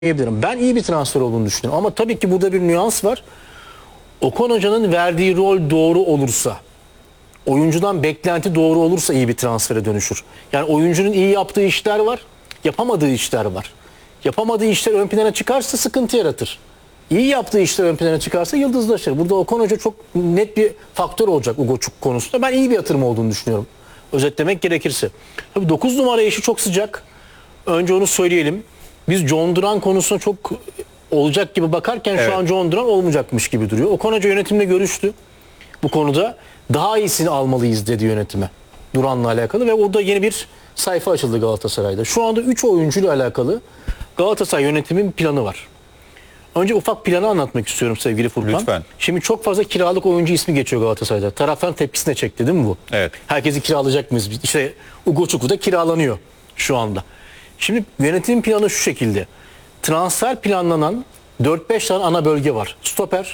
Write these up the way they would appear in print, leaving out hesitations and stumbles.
diyebilirim. Ben iyi bir transfer olduğunu düşünüyorum. Ama tabii ki burada bir nüans var. Okan Hoca'nın verdiği rol doğru olursa, oyuncudan beklenti doğru olursa iyi bir transfere dönüşür. Yani oyuncunun iyi yaptığı işler var, yapamadığı işler var. Yapamadığı işler ön plana çıkarsa sıkıntı yaratır. İyi yaptığı işler ön plana çıkarsa yıldızlaşır. Burada Okan Hoca çok net bir faktör olacak Ugoçuk konusunda. Ben iyi bir yatırım olduğunu düşünüyorum. Özetlemek gerekirse. Tabii 9 numara işi çok sıcak. Önce onu söyleyelim. Biz John Duran konusuna çok olacak gibi bakarken Evet. şu an John Duran olmayacakmış gibi duruyor. Okan Hoca yönetimle görüştü. Bu konuda daha iyisini almalıyız dedi yönetime. Duran'la alakalı ve orada yeni bir sayfa açıldı Galatasaray'da. Şu anda 3 oyuncuyla alakalı Galatasaray yönetimin planı var. Önce ufak planı anlatmak istiyorum sevgili Furkan. Lütfen. Şimdi çok fazla kiralık oyuncu ismi geçiyor Galatasaray'da. Taraftan tepkisine çekti değil mi bu? Evet. Herkesi kiralayacak mıyız? İşte Ugoçukwu da kiralanıyor şu anda. Şimdi yönetim planı şu şekilde. Transfer planlanan 4-5 tane ana bölge var. Stoper,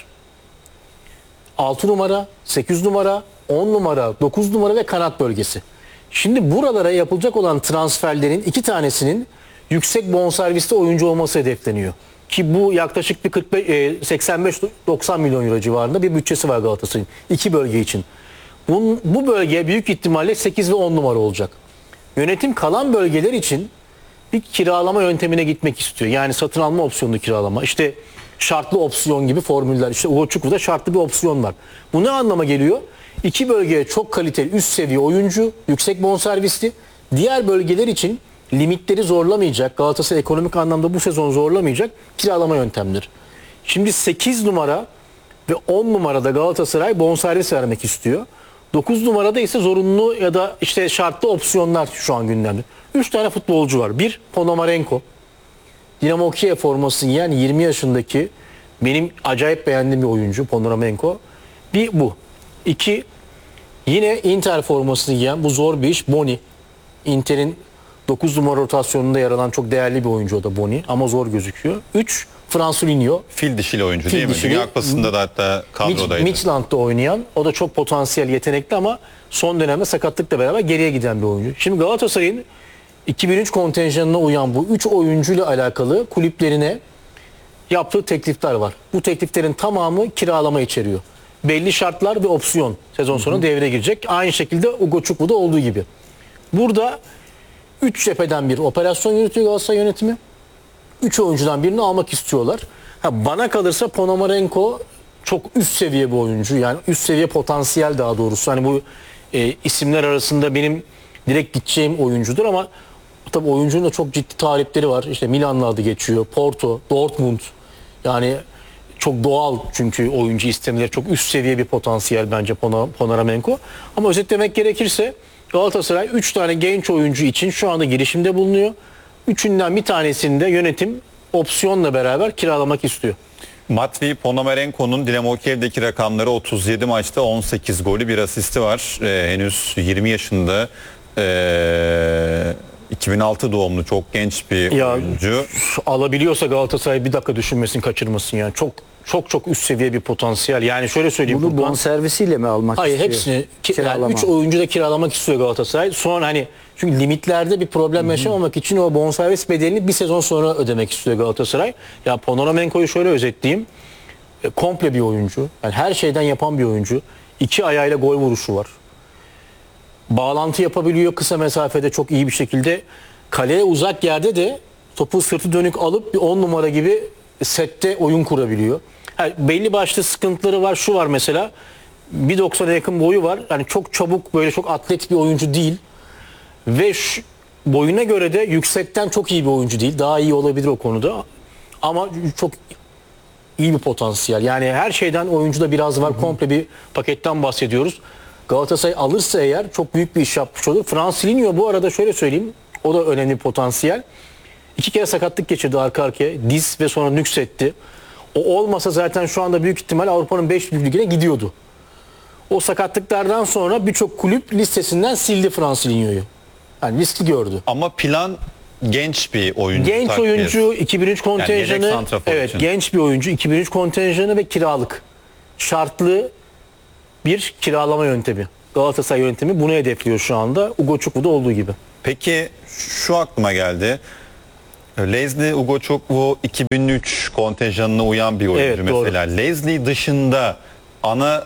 6 numara, 8 numara, 10 numara, 9 numara ve kanat bölgesi. Şimdi buralara yapılacak olan transferlerin 2 tanesinin yüksek bonservisli oyuncu olması hedefleniyor. Ki bu yaklaşık bir 85-90 milyon euro civarında bir bütçesi var Galatasaray'ın. 2 bölge için. Bu bölge büyük ihtimalle 8 ve 10 numara olacak. Yönetim kalan bölgeler için bir kiralama yöntemine gitmek istiyor. Yani satın alma opsiyonlu kiralama. İşte şartlı opsiyon gibi formüller. İşte Ugoçuklu'da şartlı bir opsiyon var. Bu ne anlama geliyor? 2 bölgeye çok kaliteli üst seviye oyuncu, yüksek bonservisli. Diğer bölgeler için limitleri zorlamayacak, Galatasaray ekonomik anlamda bu sezon zorlamayacak kiralama yöntemleri. Şimdi 8 numara ve 10 numarada Galatasaray bonservis vermek istiyor. 9 numarada ise zorunlu ya da işte şartlı opsiyonlar şu an gündemde. 3 tane futbolcu var. Bir, Ponomarenko. Dinamo Kiev forması giyen 20 yaşındaki benim acayip beğendiğim bir oyuncu Ponomarenko. Bir bu. İki, yine Inter formasını giyen bu zor bir iş Boni. Inter'in 9 numara rotasyonunda yer alan çok değerli bir oyuncu o da Boni ama zor gözüküyor. 3, Fransulinho. Fil dişili oyuncu Fil değil mi? dişili. Dünya Kupası'nda da hatta kadrodaydı. Midland'da oynayan, o da çok potansiyel, yetenekli ama son dönemde sakatlıkla beraber geriye giden bir oyuncu. Şimdi Galatasaray'ın 2003 kontenjanına uyan bu 3 oyuncuyla alakalı kulüplerine yaptığı teklifler var. Bu tekliflerin tamamı kiralama içeriyor. Belli şartlar ve opsiyon sezon sonu devreye girecek. Aynı şekilde Ugoçuklu'da olduğu gibi. Burada 3 cepheden bir operasyon yürütüyor Galatasaray yönetimi. 3 oyuncudan birini almak istiyorlar. Bana kalırsa Ponomarenko çok üst seviye bir oyuncu. Yani üst seviye potansiyel daha doğrusu. Hani bu isimler arasında benim direkt gideceğim oyuncudur ama tabii oyuncunun da çok ciddi talipleri var. İşte Milan'la adı geçiyor. Porto, Dortmund. Yani çok doğal çünkü oyuncu istemeleri çok üst seviye bir potansiyel bence Ponomarenko. Ama özetlemek gerekirse Galatasaray 3 tane genç oyuncu için şu anda girişimde bulunuyor. Üçünden bir tanesini de yönetim opsiyonla beraber kiralamak istiyor. Matvei Ponomarenko'nun Dinamo Kiev'deki rakamları 37 maçta 18 golü, bir asisti var. Henüz 20 yaşında. 2006 doğumlu, çok genç bir oyuncu. Alabiliyorsa Galatasaray bir dakika düşünmesin, kaçırmasın yani. Çok üst seviye bir potansiyel. Yani şöyle söyleyeyim. Bunu bonservisiyle mi almak Hayır, istiyor? hepsini Kiralama. yani 3 oyuncu da kiralamak istiyor Galatasaray. Sonra hani çünkü limitlerde bir problem yaşamamak için o bonservis bedelini bir sezon sonra ödemek istiyor Galatasaray. Ya Ponomarenko'yu şöyle özetleyeyim. Komple bir oyuncu. Yani her şeyden yapan bir oyuncu. 2 ayağıyla gol vuruşu var. Bağlantı yapabiliyor kısa mesafede çok iyi bir şekilde. Kaleye uzak yerde de topu sırtı dönük alıp bir 10 numara gibi sette oyun kurabiliyor. Yani belli başlı sıkıntıları var. Şu var mesela. 1.90'a yakın boyu var. Yani çok çabuk, böyle çok atlet bir oyuncu değil. Ve boyuna göre de yüksekten çok iyi bir oyuncu değil. Daha iyi olabilir o konuda. Ama çok iyi bir potansiyel. Yani her şeyden oyuncuda biraz var. Komple bir paketten bahsediyoruz. Galatasaray alırsa eğer çok büyük bir iş yapmış olur. Fransulinho bu arada şöyle söyleyeyim. O da önemli bir potansiyel. 2 kere sakatlık geçirdi arka arkaya. Diz ve sonra nüksetti. O olmasa zaten şu anda büyük ihtimal Avrupa'nın 5 büyük ligine gidiyordu. O sakatlıklardan sonra birçok kulüp listesinden sildi Fransulinho'yu. Yani riski gördü. Ama plan genç bir oyuncu. Genç oyuncu, 2003 kontenjanı. yedek santrafor Evet, için. genç bir oyuncu, 2003 kontenjanı ve kiralık. Şartlı bir kiralama yöntemi. Galatasaray yönetimi bunu hedefliyor şu anda. Ugoçuklu'da olduğu gibi. Peki şu aklıma geldi. Leslie Ugochukwu 2003 kontenjanına uyan bir oyuncu Evet, doğru. mesela. Leslie dışında ana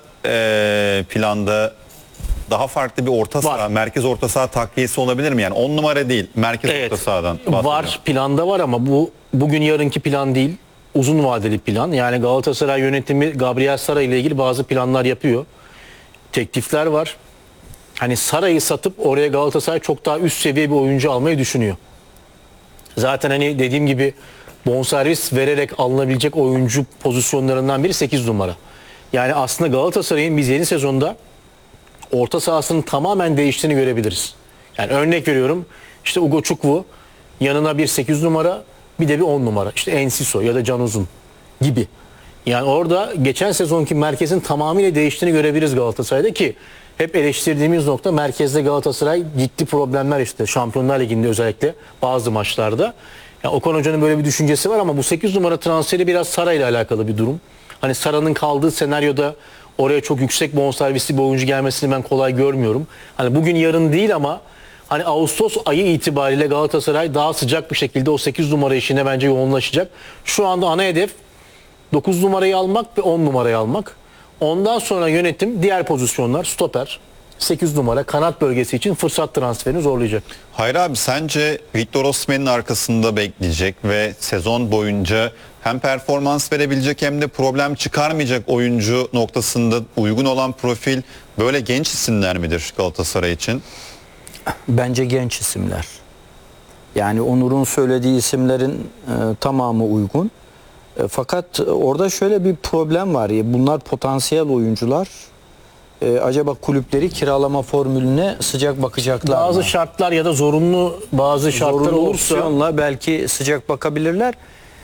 planda daha farklı bir orta saha, merkez orta saha takviyesi olabilir mi? Yani 10 numara değil, merkez orta sahadan bahsediyorum. Var, planda var ama bu bugün yarınki plan değil. Uzun vadeli plan. Yani Galatasaray yönetimi Gabriel Sara ile ilgili bazı planlar yapıyor. Teklifler var. Hani Sara'yı satıp oraya Galatasaray çok daha üst seviye bir oyuncu almayı düşünüyor. Zaten hani dediğim gibi bonservis vererek alınabilecek oyuncu pozisyonlarından biri 8 numara. Yani aslında Galatasaray'ın biz yeni sezonda orta sahasının tamamen değiştiğini görebiliriz. Yani örnek veriyorum, işte Ugochukwu yanına bir 8 numara, bir de bir 10 numara. İşte Enciso ya da Can Uzun gibi. Yani orada geçen sezonki merkezin tamamıyla değiştiğini görebiliriz Galatasaray'da ki hep eleştirdiğimiz nokta merkezde Galatasaray ciddi problemler işte Şampiyonlar Ligi'nde özellikle bazı maçlarda. Yani Okan Hoca'nın böyle bir düşüncesi var ama bu 8 numara transferi biraz Sara ile alakalı bir durum. Hani Sara'nın kaldığı senaryoda oraya çok yüksek bonservisli bir oyuncu gelmesini ben kolay görmüyorum. Hani bugün yarın değil ama hani Ağustos ayı itibariyle Galatasaray daha sıcak bir şekilde o 8 numara işine bence yoğunlaşacak. Şu anda ana hedef 9 numarayı almak ve 10 numarayı almak. Ondan sonra yönetim diğer pozisyonlar stoper, 8 numara kanat bölgesi için fırsat transferini zorlayacak. Hayır abi, sence Victor Osimhen'in arkasında bekleyecek ve sezon boyunca hem performans verebilecek hem de problem çıkarmayacak oyuncu noktasında uygun olan profil böyle genç isimler midir Galatasaray için? Bence genç isimler. Yani Onur'un söylediği isimlerin tamamı uygun. Fakat orada şöyle bir problem var. Bunlar potansiyel oyuncular. Acaba kulüpleri kiralama formülüne sıcak bakacaklar Bazı mı? şartlar ya da zorunlu bazı şartlar Zorunlu olursa opsiyonla belki sıcak bakabilirler.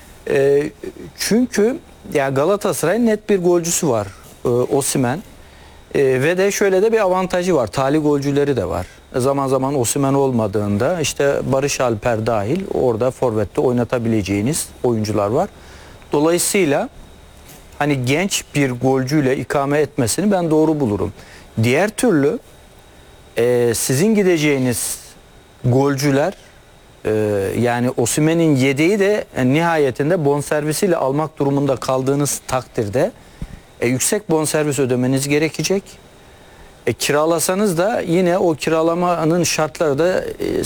Çünkü ya Galatasaray'ın net bir golcüsü var. Osimhen. Ve de şöyle de bir avantajı var. Talih golcüleri de var. Zaman zaman Osimhen olmadığında işte Barış Alper dahil orada forvette oynatabileceğiniz oyuncular var. Dolayısıyla hani genç bir golcüyle ikame etmesini ben doğru bulurum. Diğer türlü sizin gideceğiniz golcüler yani Osimhen'in yedeği de nihayetinde bonservisiyle almak durumunda kaldığınız takdirde yüksek bonservis ödemeniz gerekecek. Kiralasanız da yine o kiralamanın şartları da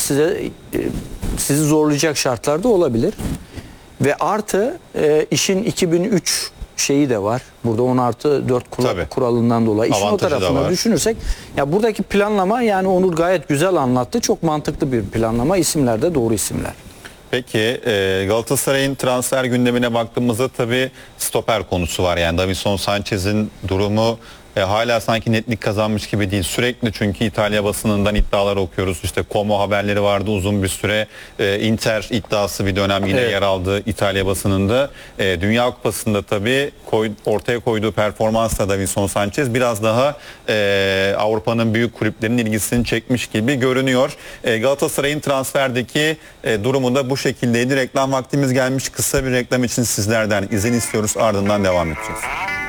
sizi zorlayacak şartlarda olabilir. Ve artı işin 2003 şeyi de var. Burada 10+4 kuralından dolayı. İşin o Avantajı tarafını düşünürsek ya buradaki planlama, yani Onur gayet güzel anlattı. Çok mantıklı bir planlama. İsimler de doğru isimler. Peki Galatasaray'ın transfer gündemine baktığımızda tabii stoper konusu var. Yani Davinson Sanchez'in durumu hala sanki netlik kazanmış gibi değil. Sürekli çünkü İtalya basınından iddialar okuyoruz. İşte Como haberleri vardı uzun bir süre. Inter iddiası bir dönem yine yer aldı İtalya basınında. Dünya Kupası'nda tabii ortaya koyduğu performansla Davinson Sanchez biraz daha Avrupa'nın büyük kulüplerinin ilgisini çekmiş gibi görünüyor. Galatasaray'ın transferdeki durumu da bu şekildeydi. Reklam vaktimiz gelmiş. Kısa bir reklam için sizlerden izin istiyoruz. Ardından devam edeceğiz.